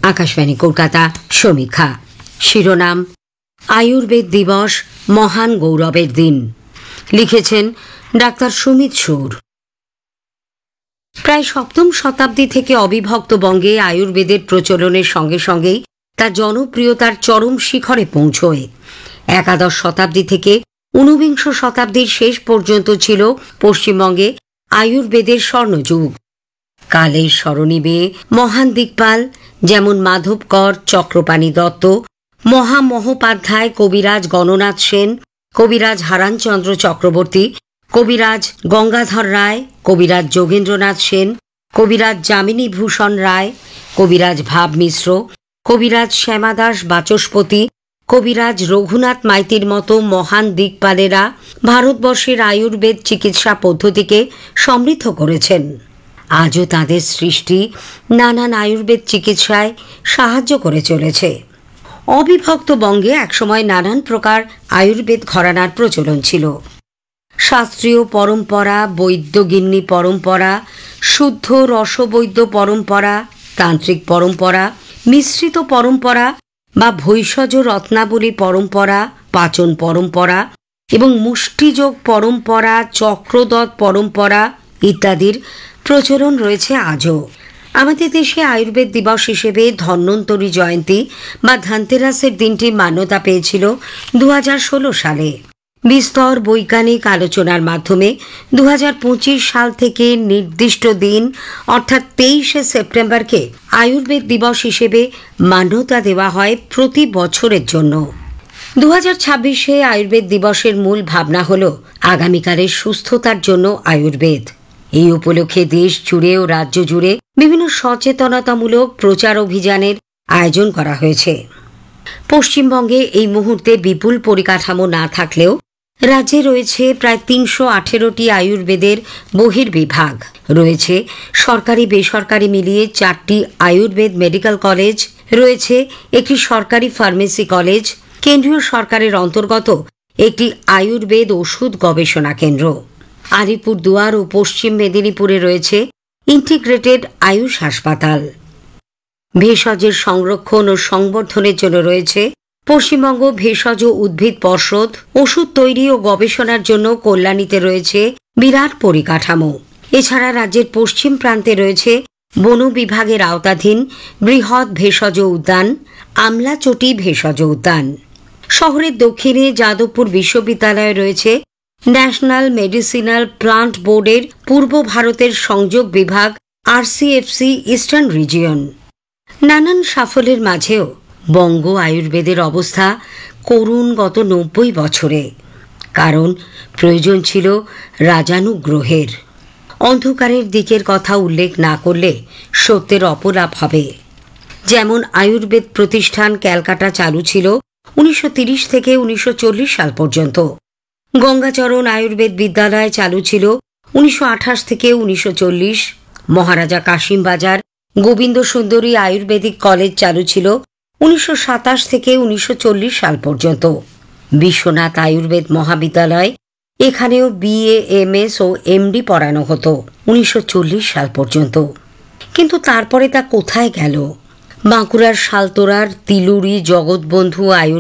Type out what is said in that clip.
আকাশবাণী কলকাতা সমীক্ষা শিরোনাম আয়ুর্বেদ দিবস মহান গৌরবের দিন। লিখেছেন ডাক্তার সুমিত সুর। প্রায় সপ্তম শতাব্দী থেকে অবিভক্ত বঙ্গে আয়ুর্বেদের প্রচলনের সঙ্গে সঙ্গেই তার জনপ্রিয়তার চরম শিখরে পৌঁছয়। একাদশ শতাব্দী থেকে ঊনবিংশ শতাব্দীর শেষ পর্যন্ত ছিল পশ্চিমবঙ্গে আয়ুর্বেদের স্বর্ণযুগ। কালের স্মরণী বেয়ে মহান দিকপাল যেমন মাধবকর, চক্রপাণি দত্ত, মহামহোপাধ্যায়, কবিরাজ গণনাথ সেন, কবিরাজ হারানচন্দ্র চক্রবর্তী, কবিরাজ গঙ্গাধর রায়, কবিরাজ যোগেন্দ্রনাথ সেন, কবিরাজ যামিনী ভূষণ রায়, কবিরাজ ভাব মিশ্র, কবিরাজ শ্যামাদাস বাচস্পতি, কবিরাজ রঘুনাথ মাইতির মতো মহান দিকপালেরা ভারতবর্ষের আয়ুর্বেদ চিকিৎসা পদ্ধতিকে সমৃদ্ধ করেছেন। আজও তাঁদের সৃষ্টি নানান আয়ুর্বেদ চিকিৎসায় সাহায্য করে চলেছে। অবিভক্ত বঙ্গে একসময় নানান প্রকার আয়ুর্বেদ ঘরানার প্রচলন ছিল। শাস্ত্রীয় পরম্পরা, বৈদ্যগিন্নি পরম্পরা, শুদ্ধ রসবৈদ্য পরম্পরা, তান্ত্রিক পরম্পরা, মিশ্রিত পরম্পরা বা ভৈষজ রত্নাবলী পরম্পরা, পাচন পরম্পরা এবং মুষ্টিযোগ পরম্পরা, চক্রদত্ত পরম্পরা ইত্যাদির প্রচলন রয়েছে আজও। আমাদের দেশে আয়ুর্বেদ দিবস হিসেবে ধন্বন্তরী জয়ন্তী বা ধনতেরাসের দিনটি মান্যতা পেয়েছিল 2016 সালে। বিস্তর বৈজ্ঞানিক আলোচনার মাধ্যমে 2025 সাল থেকে নির্দিষ্ট দিন অর্থাৎ 23শে সেপ্টেম্বরকে আয়ুর্বেদ দিবস হিসেবে মান্যতা দেওয়া হয় প্রতি বছরের জন্য। 2026-এ আয়ুর্বেদ দিবসের মূল ভাবনা হল আগামীকালের সুস্থতার জন্য আয়ুর্বেদ। এই উপলক্ষে দেশ জুড়ে ও রাজ্য জুড়ে বিভিন্ন সচেতনতামূলক প্রচার অভিযানের আয়োজন করা হয়েছে। পশ্চিমবঙ্গে এই মুহূর্তে বিপুল পরিকাঠামো না থাকলেও রাজ্যে রয়েছে প্রায় 318টি আয়ুর্বেদের বহির্বিভাগ, রয়েছে সরকারি বেসরকারি মিলিয়ে 4টি আয়ুর্বেদ মেডিকেল কলেজ, রয়েছে একটি সরকারি ফার্মেসি কলেজ, কেন্দ্রীয় সরকারের অন্তর্গত একটি আয়ুর্বেদ ওষুধ গবেষণা কেন্দ্র। আলিপুরদুয়ার ও পশ্চিম মেদিনীপুরে রয়েছে ইন্টিগ্রেটেড আয়ুষ হাসপাতাল। ভেষজের সংরক্ষণ ও সংবর্ধনের জন্য রয়েছে পশ্চিমবঙ্গ ভেষজ উদ্ভিদ পর্ষদ। ওষুধ তৈরি ও গবেষণার জন্য কল্যাণীতে রয়েছে বিরাট পরিকাঠামো। এছাড়া রাজ্যের পশ্চিম প্রান্তে রয়েছে বন বিভাগের আওতাধীন বৃহৎ ভেষজ উদ্যান, আমলাচটি ভেষজ উদ্যান। শহরের দক্ষিণে যাদবপুর বিশ্ববিদ্যালয়ে রয়েছে ন্যাশনাল মেডিসিনাল প্লান্ট বোর্ডের পূর্ব ভারতের সংযোগ বিভাগ RCFC ইস্টার্ন রিজিয়ন। নানান সাফল্যের মাঝেও বঙ্গ আয়ুর্বেদের অবস্থা করুণ গত 90 বছরে। কারণ প্রয়োজন ছিল রাজানুগ্রহের। অন্ধকারের দিকের কথা উল্লেখ না করলে সত্যের অপলাপ হবে। যেমন আয়ুর্বেদ প্রতিষ্ঠান ক্যালকাটা চালু ছিল 1930 থেকে 1940 সাল পর্যন্ত। গঙ্গাচরণ আয়ুর্বেদ বিদ্যালয় চালু ছিল 1928 থেকে 1940। মহারাজা কাশিম বাজার গোবিন্দ সুন্দরী আয়ুর্বেদিক কলেজ চালু ছিল 1927 থেকে 1940 সাল পর্যন্ত। বিশ্বনাথ আয়ুর্বেদ মহাবিদ্যালয়, এখানেও BA, MS ও MD পড়ানো হতো 1940 সাল পর্যন্ত। কিন্তু তারপরে তা কোথায় গেল? বাঁকুড়ার শালতোরার তিলুরি জগৎবন্ধু